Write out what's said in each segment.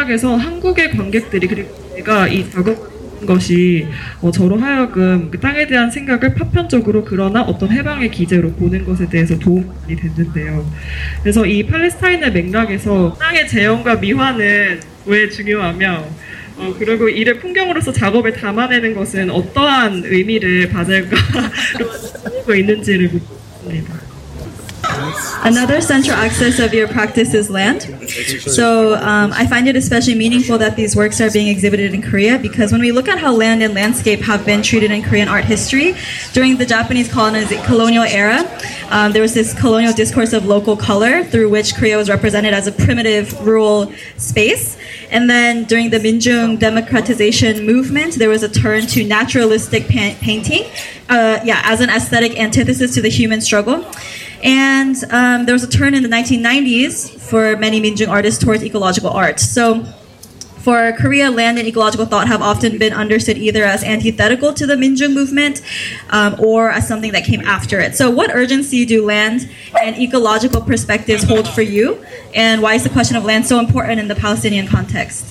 맥락에서 한국의 관객들이 그리고 제가 이 작업 것이 저로 하여금 그 땅에 대한 생각을 파편적으로 그러나 어떤 해방의 기제로 보는 것에 대해서 도움이 많이 됐는데요. 그래서 이 팔레스타인의 맥락에서 땅의 재현과 미화는 왜 중요하며 그리고 이를 풍경으로서 작업에 담아내는 것은 어떠한 의미를 바젤과 가지고 있는지를 묻습니다. Another central axis of your practice is land. So I find it especially meaningful that these works are being exhibited in Korea because when we look at how land and landscape have been treated in Korean art history, during the Japanese colonial era, there was this colonial discourse of local color through which Korea was represented as a primitive rural space. And then during the Minjung democratization movement, there was a turn to naturalistic painting, as an aesthetic antithesis to the human struggle. And there was a turn in the 1990s for many Minjung artists towards ecological art. So for Korea, land and ecological thought have often been understood either as antithetical to the Minjung movement or as something that came after it. So what urgency do land and ecological perspectives hold for you? And why is the question of land so important in the Palestinian context?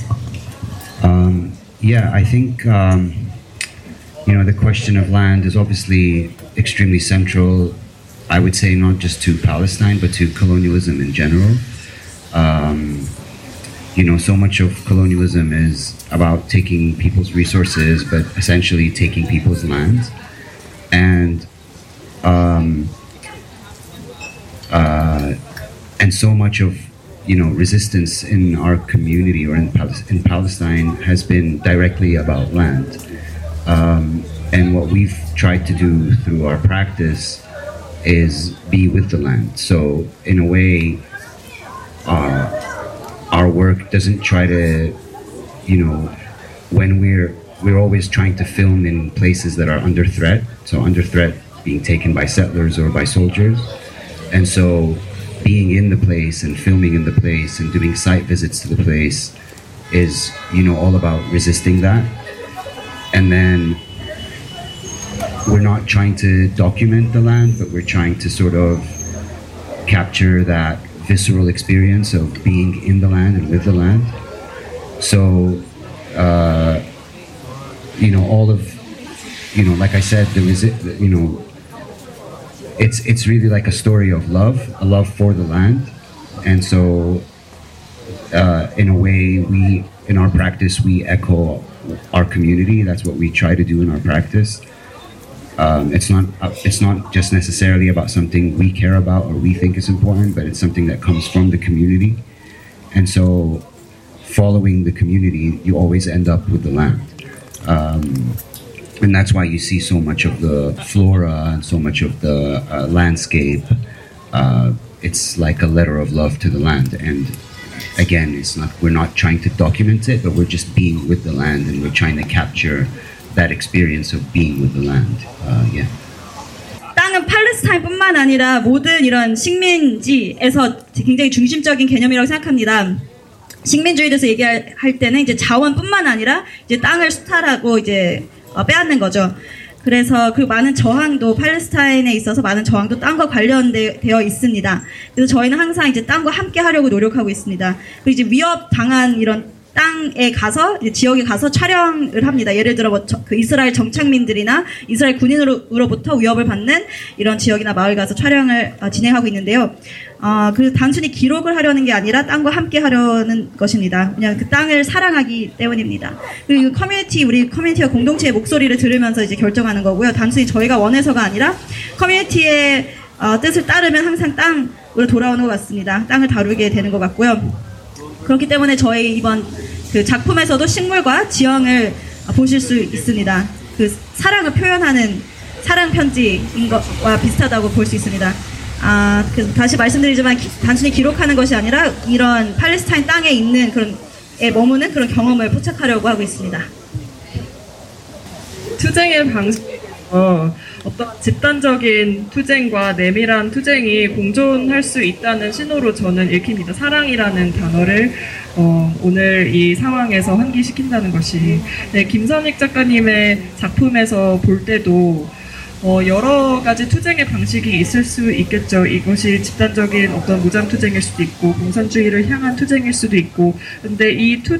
I think the question of land is obviously extremely central, I would say, not just to Palestine, but to colonialism in general. So much of colonialism is about taking people's resources, but essentially taking people's lands. And so much of resistance in our community or in Palestine has been directly about land. And what we've tried to do through our practice is be with the land. So in a way, our work doesn't try to, when we're always trying to film in places that are under threat. So under threat being taken by settlers or by soldiers. And so being in the place and filming in the place and doing site visits to the place is, all about resisting that. And then we're not trying to document the land, but we're trying to sort of capture that visceral experience of being in the land and with the land. So, all of, like I said, there is, it's really like a story of love, a love for the land. And so, in a way, in our practice, we echo our community. That's what we try to do in our practice. It's not just necessarily about something we care about or we think is important, but it's something that comes from the community. And so following the community, you always end up with the land. And that's why you see so much of the flora and so much of the landscape. It's like a letter of love to the land. And again, we're not trying to document it, but we're just being with the land and we're trying to capture that experience of being with the land. 땅은 팔레스타인뿐만 아니라 모든 이런 식민지에서 굉장히 중심적인 개념이라고 생각합니다. 식민주의에 대해서 얘기할 때는 이제 자원뿐만 아니라 이제 땅을 수탈하고 이제 빼앗는 거죠. 그래서 그 많은 저항도 팔레스타인에 있어서 많은 저항도 땅과 관련되어 있습니다. 그래서 저희는 항상 이제 땅과 함께 하려고 노력하고 있습니다. 그리고 이제 위협 당한 이런 땅에 가서 지역에 가서 촬영을 합니다. 예를 들어 그 이스라엘 정착민들이나 이스라엘 군인으로부터 위협을 받는 이런 지역이나 마을 가서 촬영을 진행하고 있는데요. 그 단순히 기록을 하려는 게 아니라 땅과 함께 하려는 것입니다. 그냥 그 땅을 사랑하기 때문입니다. 그리고 우리 커뮤니티가 공동체의 목소리를 들으면서 이제 결정하는 거고요. 단순히 저희가 원해서가 아니라 커뮤니티의 뜻을 따르면 항상 땅으로 돌아오는 것 같습니다. 땅을 다루게 되는 것 같고요. 그렇기 때문에 저희 이번 그 작품에서도 식물과 지형을 보실 수 있습니다. 그 사랑을 표현하는 사랑 편지인 것과 비슷하다고 볼 수 있습니다. 그래서 다시 말씀드리지만 단순히 기록하는 것이 아니라 이런 팔레스타인 땅에 있는 머무는 그런 경험을 포착하려고 하고 있습니다. 투쟁의 방식에서 어떤 집단적인 투쟁과 내밀한 투쟁이 공존할 수 있다는 신호로 저는 읽힙니다. 사랑이라는 단어를 오늘 이 상황에서 환기시킨다는 것이. 김선익 작가님의 작품에서 볼 때도 여러 가지 투쟁의 방식이 있을 수 있겠죠. 이것이 집단적인 어떤 무장 투쟁일 수도 있고 공산주의를 향한 투쟁일 수도 있고. 근데 이